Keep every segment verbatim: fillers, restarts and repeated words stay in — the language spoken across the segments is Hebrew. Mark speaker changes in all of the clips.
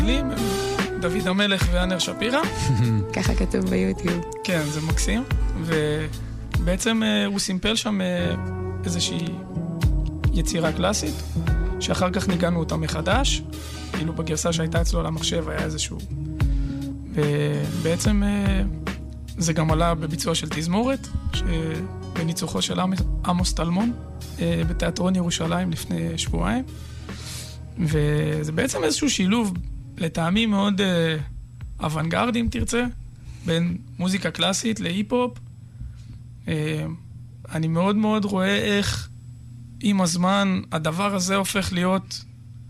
Speaker 1: דוד המלך ואנר שפירא.
Speaker 2: ככה כתוב ביוטיוב.
Speaker 1: כן, זה מקסים. ובעצם הוא סימפל שם איזושהי יצירה קלאסית, שאחר כך ניגענו אותה מחדש. כאילו בגרסה שהייתה אצלו למחשב היה איזשהו... ובעצם זה גם עלה בביצוע של תזמורת, בניצוחו של עמוס טלמון, בתיאטרון ירושלים לפני שבועיים. וזה בעצם איזשהו שילוב לטעמי מאוד uh, אוונגרדי, אם תרצה, בין מוזיקה קלאסית להיפ-הופ. Uh, אני מאוד מאוד רואה איך עם הזמן הדבר הזה הופך להיות,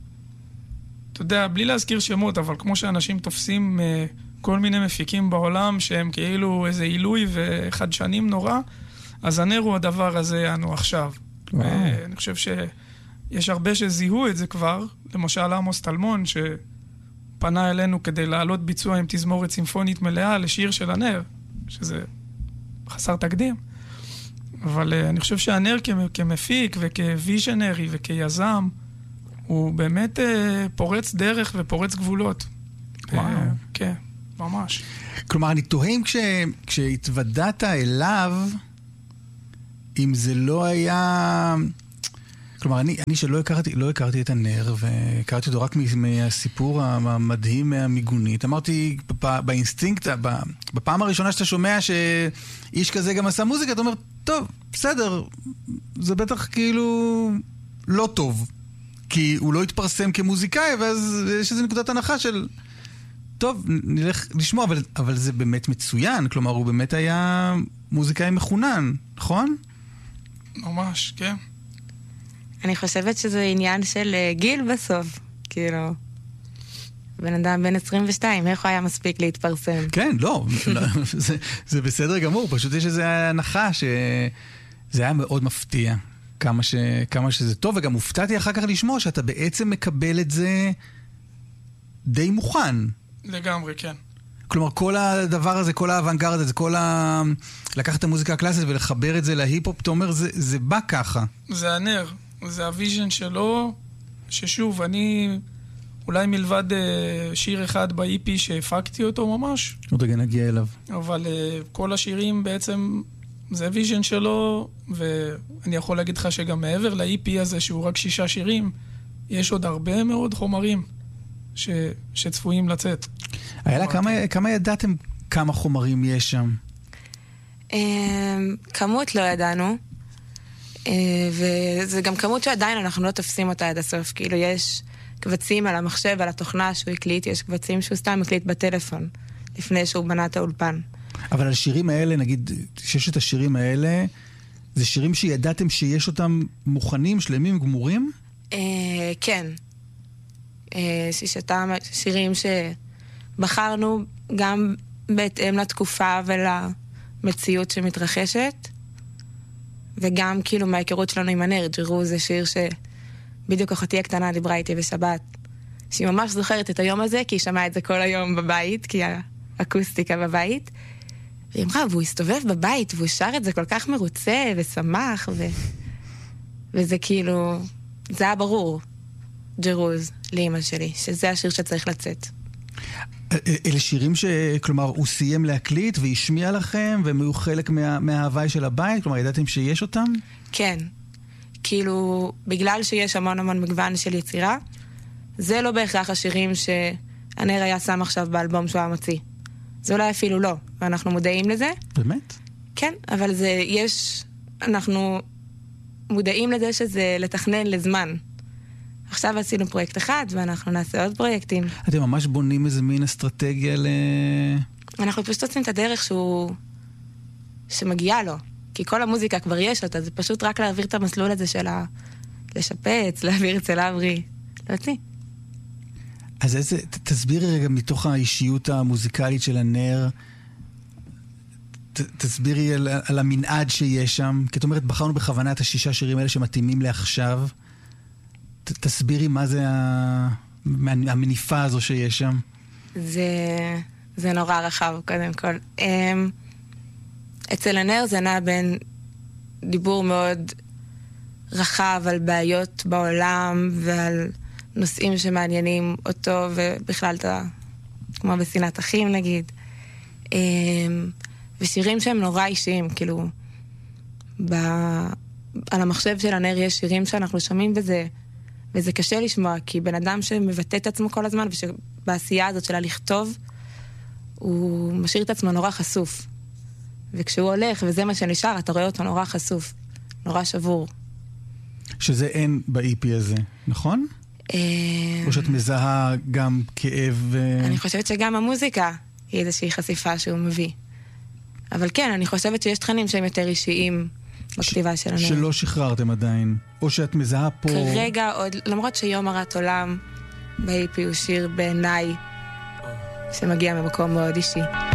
Speaker 1: אתה יודע, בלי להזכיר שמות, אבל כמו שאנשים תופסים uh, כל מיני מפיקים בעולם שהם כאילו איזה עילוי וחדשנים נורא, אז הנר הוא הדבר הזה אנו עכשיו. Uh, אני חושב שיש הרבה שזיהו את זה כבר, למשל עמוס טלמון, ש... פנה אלינו כדי לעלות ביצוע עם תזמורת סימפונית מלאה לשיר של הנר, שזה חסר תקדים. אבל uh, אני חושב שהנר כ- כמפיק וכוויז'נרי וכיזם, הוא באמת uh, פורץ דרך ופורץ גבולות.
Speaker 3: וואו. Uh,
Speaker 1: כן, ממש.
Speaker 3: כלומר, אני תוהה כש, כשהתוודעת אליו, אם זה לא היה... כלומר, אני, אני שלא הכרתי, לא הכרתי את הנר, והכרתי אותו רק מהסיפור המדהים מהמיגונית. אמרתי, באינסטינקט, בפעם הראשונה שאתה שומע שאיש כזה גם עשה מוזיקה, אתה אומר, טוב, בסדר, זה בטח כאילו לא טוב, כי הוא לא התפרסם כמוזיקאי, ואז יש איזו נקודת הנחה של, טוב, נלך לשמוע, אבל, אבל זה באמת מצוין, כלומר, הוא באמת היה מוזיקאי מחונן, נכון?
Speaker 1: ממש, כן.
Speaker 2: אני חושבת שזה עניין של גיל בסוף, כאילו. בן אדם בן עשרים ושתיים, איך הוא היה מספיק להתפרסם?
Speaker 3: כן, לא, זה, זה בסדר גמור, פשוט יש איזו הנחה שזה היה מאוד מפתיע, כמה, ש, כמה שזה טוב, וגם הופתעתי אחר כך לשמוע שאתה בעצם מקבל את זה די מוכן.
Speaker 1: לגמרי, כן.
Speaker 3: כלומר, כל הדבר הזה, כל האוונגרד הזה, כל ה... לקחת את המוזיקה הקלאסית ולחבר את זה להיפ-הופ, אתה אומר, זה, זה בא ככה.
Speaker 1: זה הנר. זה הוויז'ן שלו, ששוב, אני אולי מלבד שיר אחד ב-אי פי שהפקתי אותו ממש.
Speaker 3: עוד רגע נגיע אליו.
Speaker 1: אבל כל השירים בעצם, זה הוויז'ן שלו, ואני יכול להגיד לך שגם מעבר ל-אי פי הזה, שהוא רק שישה שירים, יש עוד הרבה מאוד חומרים ש... שצפויים לצאת.
Speaker 3: איילה, כמה, כמה ידעתם כמה חומרים יש שם?
Speaker 2: כמות לא ידענו. וזה גם כמות שעדיין אנחנו לא תופסים אותה עד הסוף, כאילו יש קבצים על המחשב, על התוכנה שהוא הקליט, יש קבצים שהוא סתם הקליט בטלפון, לפני שהוא בנה את האולפן.
Speaker 3: אבל השירים האלה, נגיד, ששת השירים האלה, זה שירים שידעתם שיש אותם מוכנים, שלמים, גמורים?
Speaker 2: כן. ששתם שירים שבחרנו גם בהתאם לתקופה ולמציאות שמתרחשת, וגם כאילו מההיכרות שלנו עם הנר, ג'רו זה שיר שבדיוק אחותי הקטנה דיברה איתי בשבת, שהיא ממש זוכרת את היום הזה, כי היא שמעה את זה כל היום בבית, כי האקוסטיקה בבית, והיא אמרה, והוא הסתובב בבית, והוא שר את זה כל כך מרוצה ושמח, ו... וזה כאילו, זה היה ברור, ג'רוז, לאמא שלי, שזה השיר שצריך לצאת.
Speaker 3: אלה שירים שכלומר הוא סיים להקליט והשמיע לכם והם היו חלק מה, מההוואי של הבית? כלומר ידעתם שיש אותם?
Speaker 2: כן, כאילו בגלל שיש המון המון מגוון של יצירה, זה לא בהכרח השירים שהנר היה שם עכשיו באלבום שהוא המוציא. זה אולי אפילו לא, ואנחנו מודעים לזה.
Speaker 3: באמת?
Speaker 2: כן, אבל זה יש, אנחנו מודעים לזה שזה לתכנן לזמן. עכשיו עשינו פרויקט אחד, ואנחנו נעשה עוד פרויקטים.
Speaker 3: אתם ממש בונים איזה מין אסטרטגיה ל...
Speaker 2: אנחנו פשוט עושים את הדרך שהוא... שמגיעה לו. כי כל המוזיקה כבר יש אותה, זה פשוט רק להעביר את המסלול הזה של ה... לשפץ, להעביר אצל אברי, להוציא.
Speaker 3: אז איזה... תסבירי רגע מתוך האישיות המוזיקלית של הנר, ת, תסבירי על, על המנעד שיש שם, כי את אומרת, בחרנו בכוונה את השישה שירים האלה שמתאימים לעכשיו, תסבירי מה זה המניפה הזו שיש שם.
Speaker 2: זה, זה נורא רחב, קודם כל. אצל הנר זה נע בין דיבור מאוד רחב על בעיות בעולם ועל נושאים שמעניינים אותו, ובכלל אתה, כמו בשנאת אחים נגיד. ושירים שהם נורא אישיים, כאילו, ב... על המחשב של הנר יש שירים שאנחנו שומעים וזה, וזה קשה לשמוע, כי בן אדם שמבטא את עצמו כל הזמן, ובעשייה הזאת שלה לכתוב, הוא משאיר את עצמו נורא חשוף. וכשהוא הולך, וזה מה שנשאר, אתה רואה אותו נורא חשוף, נורא שבור.
Speaker 3: שזה אין ב-אי פי הזה, נכון? או שאת מזהה גם כאב?
Speaker 2: אני חושבת שגם המוזיקה היא איזושהי חשיפה שהוא מביא. אבל כן, אני חושבת שיש תכנים שהם יותר אישיים בכתיבה שלנו.
Speaker 3: שלא שחררתם עדיין, או שאת מזהה פה...
Speaker 2: כרגע עוד, למרות שיום הרת עולם ב-אי פי הוא שיר בעיניי שמגיע ממקום מאוד אישי.